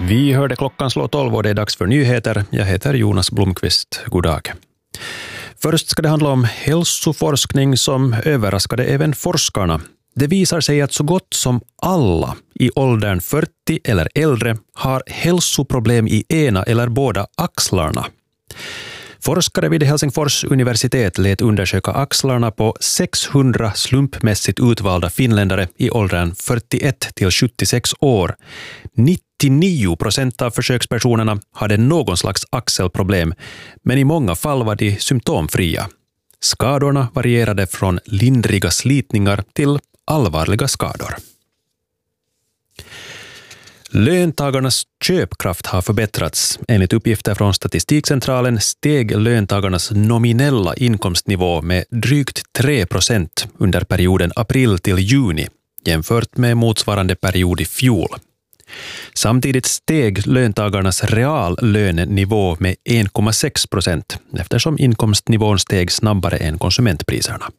Vi hörde klockan slå 12 och det är dags för nyheter. Jag heter Jonas Blomqvist. God dag. Först ska det handla om hälsoforskning som överraskade även forskarna. Det visar sig att så gott som alla i åldern 40 eller äldre har hälsoproblem i ena eller båda axlarna. Forskare vid Helsingfors universitet lät undersöka axlarna på 600 slumpmässigt utvalda finländare i åldern 41 till 76 år. 99% av försökspersonerna hade någon slags axelproblem, men i många fall var de symptomfria. Skadorna varierade från lindriga slitningar till allvarliga skador. Löntagarnas köpkraft har förbättrats. Enligt uppgifter från Statistikcentralen steg löntagarnas nominella inkomstnivå med drygt 3% under perioden april till juni, jämfört med motsvarande period i fjol. Samtidigt steg löntagarnas reallönenivå med 1,6% eftersom inkomstnivån steg snabbare än konsumentpriserna.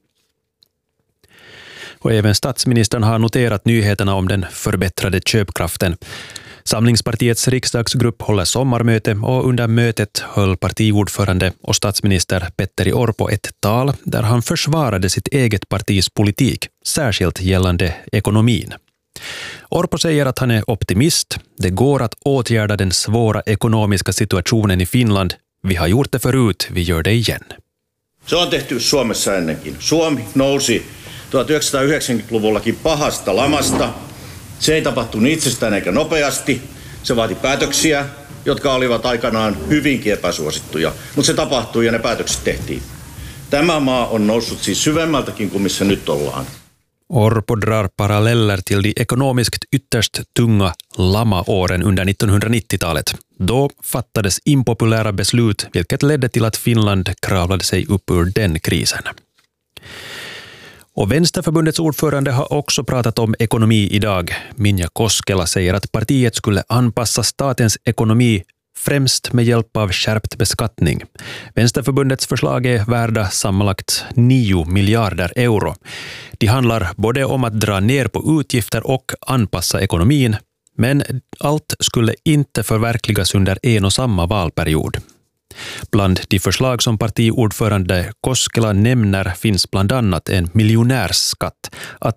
Och även statsministern har noterat nyheterna om den förbättrade köpkraften. Samlingspartiets riksdagsgrupp håller sommarmöte och under mötet höll partiordförande och statsminister Petteri Orpo ett tal där han försvarade sitt eget partis politik, särskilt gällande ekonomin. Orpo säger att han är optimist. Det går att åtgärda den svåra ekonomiska situationen i Finland. Vi har gjort det förut, vi gör det igen. Se on tehty Suomessa ennenkin. Suomi nousi 1990-luvullakin pahasta lamasta. Se ei tapahtunut itsestään eikä nopeasti. Se vaati päätöksiä, jotka olivat aikanaan hyvinkin epäsuosittuja. Mutta se tapahtui ja ne päätökset tehtiin. Tämä maa on noussut siis syvemmältäkin kuin missä nyt ollaan. Orpo drar paralleller till de ekonomiskt ytterst tunga lamaåren under 1990-talet. Då fattades impopulära beslut, vilket ledde till att Finland kravlade sig upp ur den krisen. Och Vänsterförbundets ordförande har också pratat om ekonomi idag. Minja Koskela säger att partiet skulle anpassa statens ekonomi främst med hjälp av skärpt beskattning. Vänsterförbundets förslag är värda sammanlagt 9 miljarder euro. De handlar både om att dra ner på utgifter och anpassa ekonomin, men allt skulle inte förverkligas under en och samma valperiod. Bland de förslag som partiordförande Koskela nämner finns bland annat en miljonärsskatt, att